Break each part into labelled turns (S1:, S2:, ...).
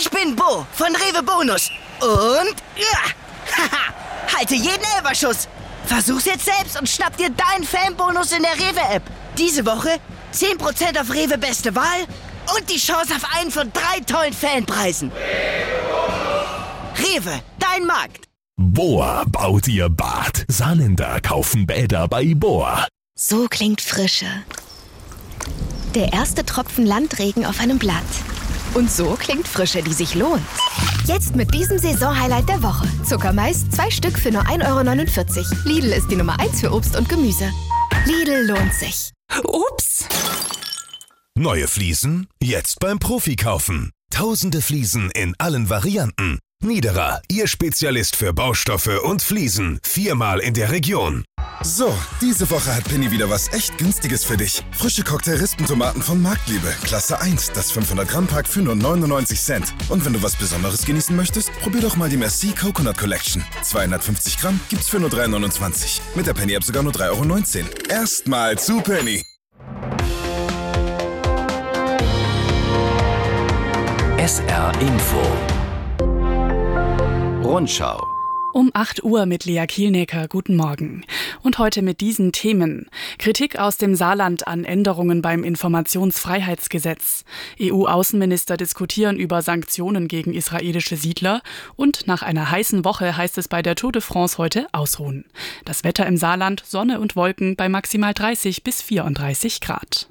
S1: Ich bin Bo von Rewe Bonus. Und halte jeden Elferschuss. Versuch's jetzt selbst und schnapp dir deinen Fanbonus in der Rewe-App. Diese Woche 10% auf Rewe Beste Wahl und die Chance auf einen von 3 tollen Fanpreisen. Rewe, dein Markt.
S2: Boa baut ihr Bad. Saarländer kaufen Bäder bei Boa.
S3: So klingt Frische. Der erste Tropfen Landregen auf einem Blatt. Und so klingt Frische, die sich lohnt. Jetzt mit diesem Saisonhighlight der Woche. Zuckermais, 2 Stück für nur 1,49 €. Lidl ist die Nummer 1 für Obst und Gemüse. Lidl lohnt sich.
S4: Ups!
S2: Neue Fliesen? Jetzt beim Profi kaufen. Tausende Fliesen in allen Varianten. Niederer, Ihr Spezialist für Baustoffe und Fliesen. 4-mal in der Region.
S5: So, diese Woche hat Penny wieder was echt Günstiges für dich. Frische Cocktail-Rispentomaten von Marktliebe. Klasse 1, das 500-Gramm-Pack für nur 99 Cent. Und wenn du was Besonderes genießen möchtest, probier doch mal die Merci Coconut Collection. 250 Gramm gibt's für nur 3,29 €. Mit der Penny-App sogar nur 3,19 €. Erstmal zu Penny.
S6: SR Info Rundschau.
S7: Um 8 Uhr mit Lea Kielnecker. Guten Morgen. Und heute mit diesen Themen. Kritik aus dem Saarland an Änderungen beim Informationsfreiheitsgesetz. EU-Außenminister diskutieren über Sanktionen gegen israelische Siedler. Und nach einer heißen Woche heißt es bei der Tour de France heute ausruhen. Das Wetter im Saarland, Sonne und Wolken bei maximal 30 bis 34 Grad.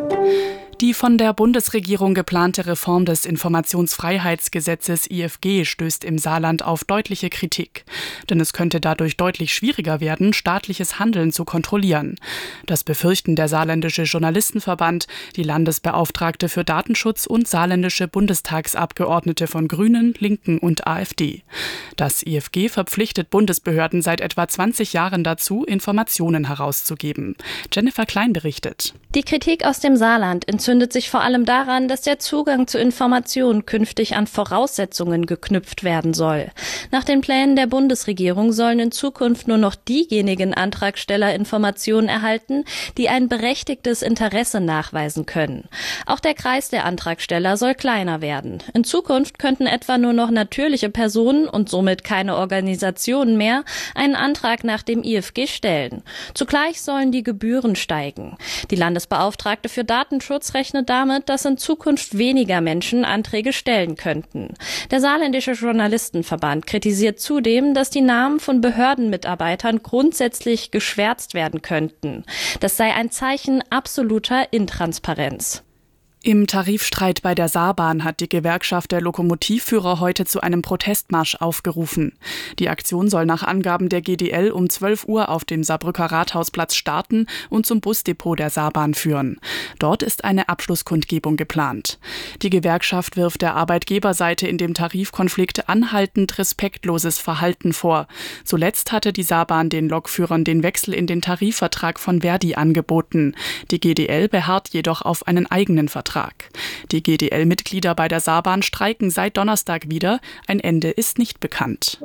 S7: Die von der Bundesregierung geplante Reform des Informationsfreiheitsgesetzes IFG stößt im Saarland auf deutliche Kritik. Denn es könnte dadurch deutlich schwieriger werden, staatliches Handeln zu kontrollieren. Das befürchten der Saarländische Journalistenverband, die Landesbeauftragte für Datenschutz und saarländische Bundestagsabgeordnete von Grünen, Linken und AfD. Das IFG verpflichtet Bundesbehörden seit etwa 20 Jahren dazu, Informationen herauszugeben. Jennifer Klein berichtet.
S8: Die Kritik aus dem Saarland entzündet sich vor allem daran, dass der Zugang zu Informationen künftig an Voraussetzungen geknüpft werden soll. Nach den Plänen der Bundesregierung sollen in Zukunft nur noch diejenigen Antragsteller Informationen erhalten, die ein berechtigtes Interesse nachweisen können. Auch der Kreis der Antragsteller soll kleiner werden. In Zukunft könnten etwa nur noch natürliche Personen und somit keine Organisationen mehr einen Antrag nach dem IFG stellen. Zugleich sollen die Gebühren steigen. Die Landesbeauftragte für Datenschutz rechnet damit, dass in Zukunft weniger Menschen Anträge stellen könnten. Der Saarländische Journalistenverband kritisiert zudem, dass die Namen von Behördenmitarbeitern grundsätzlich geschwärzt werden könnten. Das sei ein Zeichen absoluter Intransparenz.
S7: Im Tarifstreit bei der Saarbahn hat die Gewerkschaft der Lokomotivführer heute zu einem Protestmarsch aufgerufen. Die Aktion soll nach Angaben der GDL um 12 Uhr auf dem Saarbrücker Rathausplatz starten und zum Busdepot der Saarbahn führen. Dort ist eine Abschlusskundgebung geplant. Die Gewerkschaft wirft der Arbeitgeberseite in dem Tarifkonflikt anhaltend respektloses Verhalten vor. Zuletzt hatte die Saarbahn den Lokführern den Wechsel in den Tarifvertrag von Verdi angeboten. Die GDL beharrt jedoch auf einen eigenen Vertrag. Die GDL-Mitglieder bei der Saarbahn streiken seit Donnerstag wieder. Ein Ende ist nicht bekannt.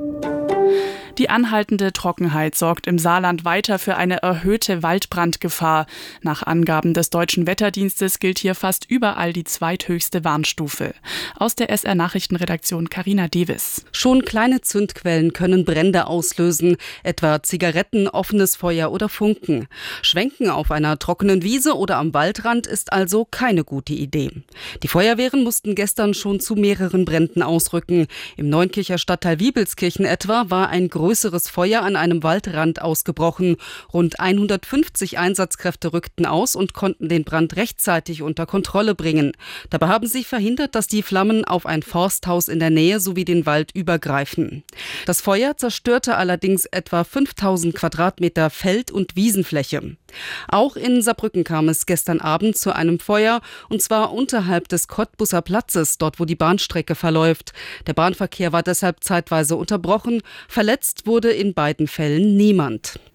S7: Die anhaltende Trockenheit sorgt im Saarland weiter für eine erhöhte Waldbrandgefahr. Nach Angaben des Deutschen Wetterdienstes gilt hier fast überall die zweithöchste Warnstufe. Aus der SR-Nachrichtenredaktion Carina Devis.
S4: Schon kleine Zündquellen können Brände auslösen, etwa Zigaretten, offenes Feuer oder Funken. Schwenken auf einer trockenen Wiese oder am Waldrand ist also keine gute Idee. Die Feuerwehren mussten gestern schon zu mehreren Bränden ausrücken. Im Neunkircher Stadtteil Wiebelskirchen etwa war ein größeres Feuer an einem Waldrand ausgebrochen. Rund 150 Einsatzkräfte rückten aus und konnten den Brand rechtzeitig unter Kontrolle bringen. Dabei haben sie verhindert, dass die Flammen auf ein Forsthaus in der Nähe sowie den Wald übergreifen. Das Feuer zerstörte allerdings etwa 5000 Quadratmeter Feld- und Wiesenfläche. Auch in Saarbrücken kam es gestern Abend zu einem Feuer, und zwar unterhalb des Cottbuser Platzes, dort wo die Bahnstrecke verläuft. Der Bahnverkehr war deshalb zeitweise unterbrochen. Verletzt wurde in beiden Fällen niemand.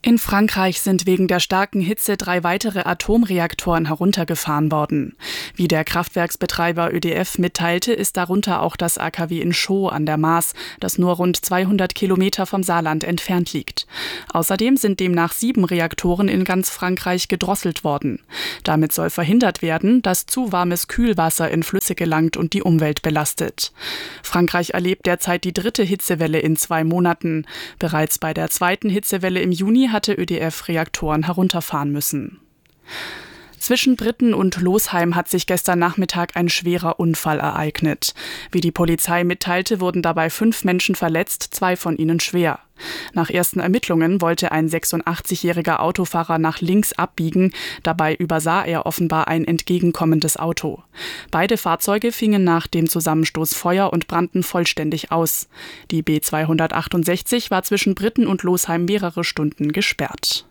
S7: In Frankreich sind wegen der starken Hitze 3 weitere Atomreaktoren heruntergefahren worden. Wie der Kraftwerksbetreiber ÖDF mitteilte, ist darunter auch das AKW in Chaux an der Maas, das nur rund 200 Kilometer vom Saarland entfernt liegt. Außerdem sind demnach 7 Reaktoren in ganz Frankreich gedrosselt worden. Damit soll verhindert werden, dass zu warmes Kühlwasser in Flüsse gelangt und die Umwelt belastet. Frankreich erlebt derzeit die 3. Hitzewelle in 2 Monaten. Bereits bei der 2. Hitzewelle im Juni hatte ÖDF Reaktoren herunterfahren müssen. Zwischen Britten und Losheim hat sich gestern Nachmittag ein schwerer Unfall ereignet. Wie die Polizei mitteilte, wurden dabei 5 Menschen verletzt, 2 von ihnen schwer. Nach ersten Ermittlungen wollte ein 86-jähriger Autofahrer nach links abbiegen, dabei übersah er offenbar ein entgegenkommendes Auto. Beide Fahrzeuge fingen nach dem Zusammenstoß Feuer und brannten vollständig aus. Die B268 war zwischen Britten und Losheim mehrere Stunden gesperrt.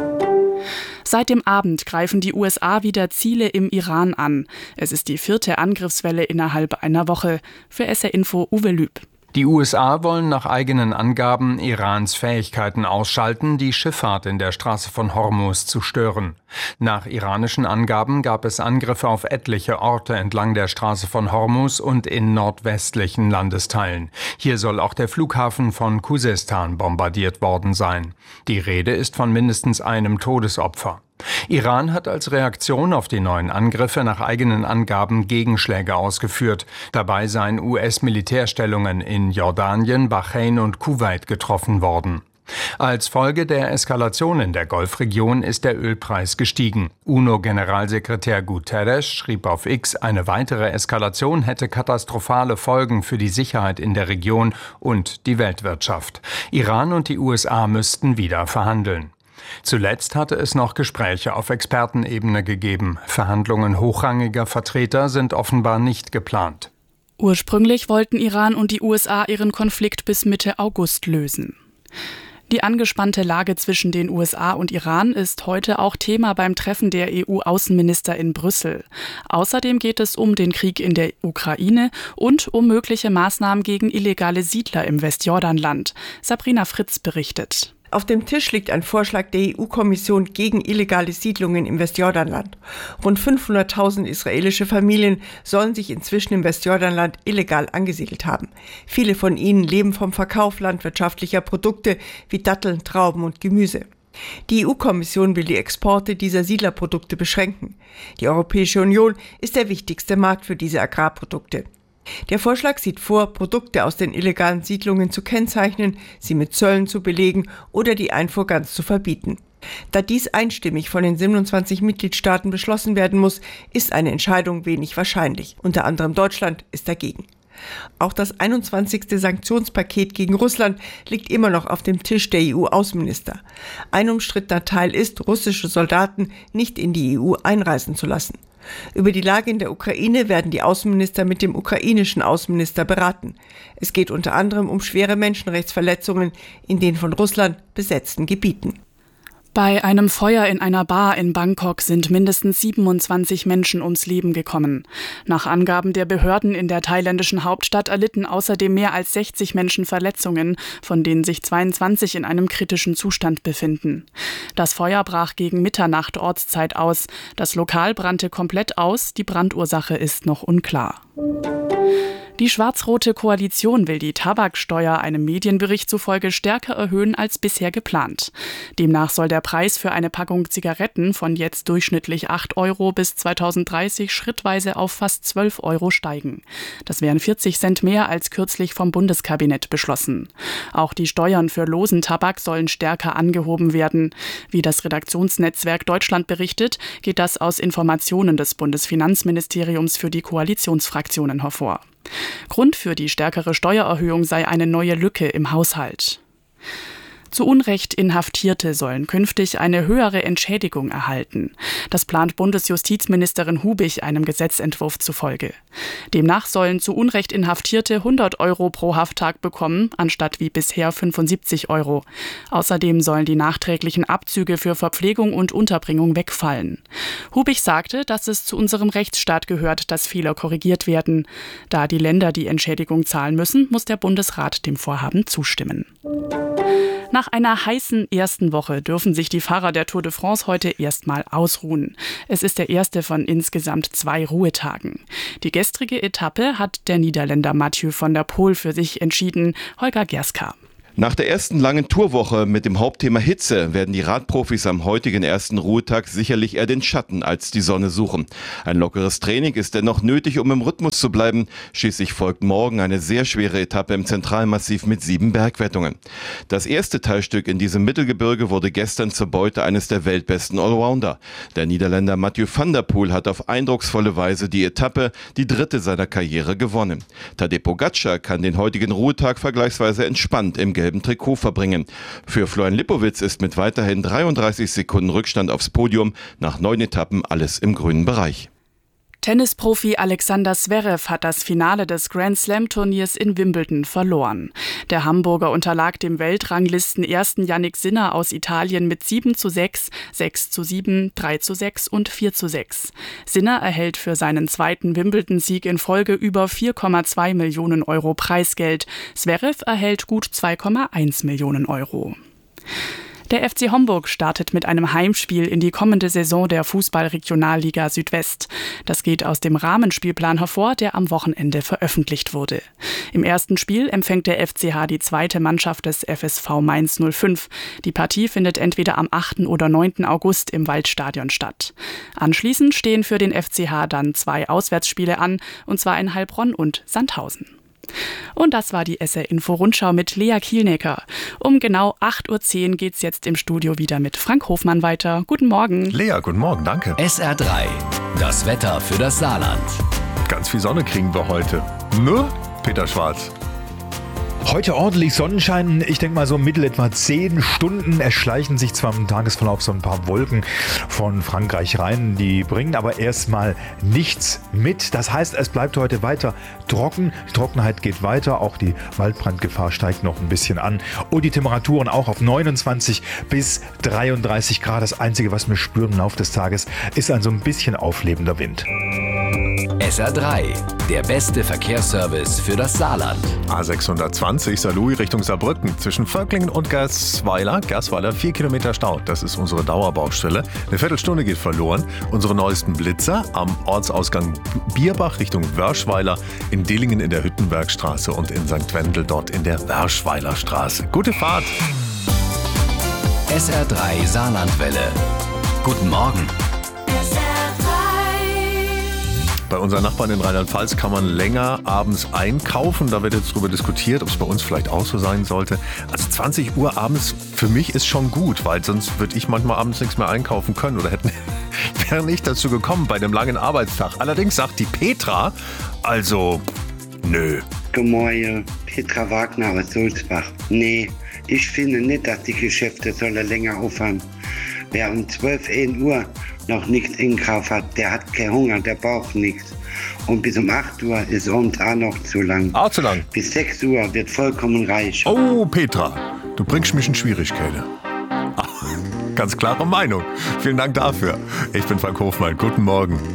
S7: Seit dem Abend greifen die USA wieder Ziele im Iran an. Es ist die 4. Angriffswelle innerhalb einer Woche. Für SR Info Uwe Lüb.
S9: Die USA wollen nach eigenen Angaben Irans Fähigkeiten ausschalten, die Schifffahrt in der Straße von Hormuz zu stören. Nach iranischen Angaben gab es Angriffe auf etliche Orte entlang der Straße von Hormuz und in nordwestlichen Landesteilen. Hier soll auch der Flughafen von Khuzestan bombardiert worden sein. Die Rede ist von mindestens einem Todesopfer. Iran hat als Reaktion auf die neuen Angriffe nach eigenen Angaben Gegenschläge ausgeführt. Dabei seien US-Militärstellungen in Jordanien, Bahrain und Kuwait getroffen worden. Als Folge der Eskalation in der Golfregion ist der Ölpreis gestiegen. UNO-Generalsekretär Guterres schrieb auf X, eine weitere Eskalation hätte katastrophale Folgen für die Sicherheit in der Region und die Weltwirtschaft. Iran und die USA müssten wieder verhandeln. Zuletzt hatte es noch Gespräche auf Expertenebene gegeben. Verhandlungen hochrangiger Vertreter sind offenbar nicht geplant.
S7: Ursprünglich wollten Iran und die USA ihren Konflikt bis Mitte August lösen. Die angespannte Lage zwischen den USA und Iran ist heute auch Thema beim Treffen der EU-Außenminister in Brüssel. Außerdem geht es um den Krieg in der Ukraine und um mögliche Maßnahmen gegen illegale Siedler im Westjordanland. Sabrina Fritz berichtet.
S10: Auf dem Tisch liegt ein Vorschlag der EU-Kommission gegen illegale Siedlungen im Westjordanland. Rund 500.000 israelische Familien sollen sich inzwischen im Westjordanland illegal angesiedelt haben. Viele von ihnen leben vom Verkauf landwirtschaftlicher Produkte wie Datteln, Trauben und Gemüse. Die EU-Kommission will die Exporte dieser Siedlerprodukte beschränken. Die Europäische Union ist der wichtigste Markt für diese Agrarprodukte. Der Vorschlag sieht vor, Produkte aus den illegalen Siedlungen zu kennzeichnen, sie mit Zöllen zu belegen oder die Einfuhr ganz zu verbieten. Da dies einstimmig von den 27 Mitgliedstaaten beschlossen werden muss, ist eine Entscheidung wenig wahrscheinlich. Unter anderem Deutschland ist dagegen. Auch das 21. Sanktionspaket gegen Russland liegt immer noch auf dem Tisch der EU-Außenminister. Ein umstrittener Teil ist, russische Soldaten nicht in die EU einreisen zu lassen. Über die Lage in der Ukraine werden die Außenminister mit dem ukrainischen Außenminister beraten. Es geht unter anderem um schwere Menschenrechtsverletzungen in den von Russland besetzten Gebieten.
S7: Bei einem Feuer in einer Bar in Bangkok sind mindestens 27 Menschen ums Leben gekommen. Nach Angaben der Behörden in der thailändischen Hauptstadt erlitten außerdem mehr als 60 Menschen Verletzungen, von denen sich 22 in einem kritischen Zustand befinden. Das Feuer brach gegen Mitternacht Ortszeit aus. Das Lokal brannte komplett aus. Die Brandursache ist noch unklar. Die schwarz-rote Koalition will die Tabaksteuer einem Medienbericht zufolge stärker erhöhen als bisher geplant. Demnach soll der Preis für eine Packung Zigaretten von jetzt durchschnittlich 8 € bis 2030 schrittweise auf fast 12 € steigen. Das wären 40 Cent mehr als kürzlich vom Bundeskabinett beschlossen. Auch die Steuern für losen Tabak sollen stärker angehoben werden. Wie das Redaktionsnetzwerk Deutschland berichtet, geht das aus Informationen des Bundesfinanzministeriums für die Koalitionsfraktionen hervor. Grund für die stärkere Steuererhöhung sei eine neue Lücke im Haushalt. Zu Unrecht Inhaftierte sollen künftig eine höhere Entschädigung erhalten. Das plant Bundesjustizministerin Hubig einem Gesetzentwurf zufolge. Demnach sollen zu Unrecht Inhaftierte 100 € pro Hafttag bekommen, anstatt wie bisher 75 €. Außerdem sollen die nachträglichen Abzüge für Verpflegung und Unterbringung wegfallen. Hubig sagte, dass es zu unserem Rechtsstaat gehört, dass Fehler korrigiert werden. Da die Länder die Entschädigung zahlen müssen, muss der Bundesrat dem Vorhaben zustimmen. Nach einer heißen ersten Woche dürfen sich die Fahrer der Tour de France heute erstmal ausruhen. Es ist der erste von insgesamt 2 Ruhetagen. Die gestrige Etappe hat der Niederländer Mathieu van der Poel für sich entschieden. Holger Gerska.
S11: Nach der ersten langen Tourwoche mit dem Hauptthema Hitze werden die Radprofis am heutigen ersten Ruhetag sicherlich eher den Schatten als die Sonne suchen. Ein lockeres Training ist dennoch nötig, um im Rhythmus zu bleiben. Schließlich folgt morgen eine sehr schwere Etappe im Zentralmassiv mit 7 Bergwertungen. Das erste Teilstück in diesem Mittelgebirge wurde gestern zur Beute eines der weltbesten Allrounder. Der Niederländer Mathieu van der Poel hat auf eindrucksvolle Weise die Etappe, die 3. seiner Karriere, gewonnen. Tadej Pogačar kann den heutigen Ruhetag vergleichsweise entspannt im gelben Trikot verbringen. Für Florian Lipowitz ist mit weiterhin 33 Sekunden Rückstand aufs Podium nach 9 Etappen alles im grünen Bereich.
S7: Tennisprofi Alexander Zverev hat das Finale des Grand-Slam-Turniers in Wimbledon verloren. Der Hamburger unterlag dem Weltranglisten-Ersten Jannik Sinner aus Italien mit 7:6, 6:7, 3:6 und 4:6. Sinner erhält für seinen 2. Wimbledon-Sieg in Folge über 4,2 Millionen Euro Preisgeld. Zverev erhält gut 2,1 Millionen Euro. Der FC Homburg startet mit einem Heimspiel in die kommende Saison der Fußball-Regionalliga Südwest. Das geht aus dem Rahmenspielplan hervor, der am Wochenende veröffentlicht wurde. Im ersten Spiel empfängt der FCH die 2. Mannschaft des FSV Mainz 05. Die Partie findet entweder am 8. oder 9. August im Waldstadion statt. Anschließend stehen für den FCH dann 2 Auswärtsspiele an, und zwar in Heilbronn und Sandhausen. Und das war die SR-Info-Rundschau mit Lea Kielnecker. Um genau 8:10 Uhr geht's jetzt im Studio wieder mit Frank Hofmann weiter. Guten Morgen.
S12: Lea, guten Morgen, danke.
S6: SR3, das Wetter für das Saarland.
S12: Ganz viel Sonne kriegen wir heute. Ne, Peter Schwarz?
S13: Heute ordentlich Sonnenschein. Ich denke mal so mittel etwa 10 Stunden. Es schleichen sich zwar im Tagesverlauf so ein paar Wolken von Frankreich rein. Die bringen aber erstmal nichts mit. Das heißt, es bleibt heute weiter trocken. Die Trockenheit geht weiter. Auch die Waldbrandgefahr steigt noch ein bisschen an. Und die Temperaturen auch auf 29 bis 33 Grad. Das Einzige, was wir spüren im Laufe des Tages, ist ein so ein bisschen auflebender Wind.
S6: SR3, der beste Verkehrsservice für das Saarland.
S12: A620 Saarlouis Richtung Saarbrücken. Zwischen Völklingen und Gersweiler 4 Kilometer Stau. Das ist unsere Dauerbaustelle. Eine Viertelstunde geht verloren. Unsere neuesten Blitzer am Ortsausgang Bierbach Richtung Wörschweiler, in Dillingen in der Hüttenbergstraße und in St. Wendel dort in der Wörschweiler Straße. Gute Fahrt!
S6: SR3 Saarlandwelle. Guten Morgen.
S12: Bei unseren Nachbarn in Rheinland-Pfalz kann man länger abends einkaufen. Da wird jetzt darüber diskutiert, ob es bei uns vielleicht auch so sein sollte. Also 20 Uhr abends für mich ist schon gut, weil sonst würde ich manchmal abends nichts mehr einkaufen können oder wäre nicht dazu gekommen bei einem langen Arbeitstag. Allerdings sagt die Petra, also nö.
S14: Guten Morgen, Petra Wagner aus Sulzbach. Nee, ich finde nicht, dass die Geschäfte sollen länger aufhaben. Wer um 12, 1 Uhr noch nichts in Kauf hat, der hat keinen Hunger, der braucht nichts. Und bis um 8 Uhr ist abends auch noch zu lang.
S12: Auch zu lang?
S14: Bis 6 Uhr wird vollkommen reich.
S12: Oh, Petra, du bringst mich in Schwierigkeiten. Ganz klare Meinung. Vielen Dank dafür. Ich bin Frank Hofmann. Guten Morgen.